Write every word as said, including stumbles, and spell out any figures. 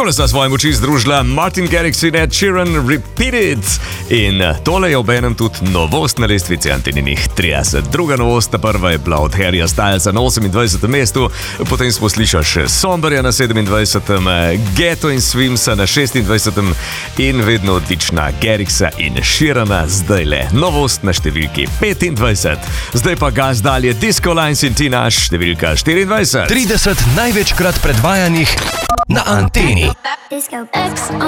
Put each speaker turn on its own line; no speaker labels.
Tole sta svoje moči združila Martin Garrix in Ed Sheeran, Repeat It. In tole je obenem tudi novost na lestvici Anteninih trideset. Druga novost, ta prva je bila od Harryja Stylesa na osemindvajsetem mestu, potem smo slišali še Somberja na sedemindvajsetem, Ghetto in Swimsa na šestindvajsetem in vedno odlična Garrixa in Sheerana, zdaj le novost na številki petindvajset. Zdaj pa gaz dalje Disco Lines in Tinaš, številka štiriindvajset.
trideset največkrat predvajanih na Anteni.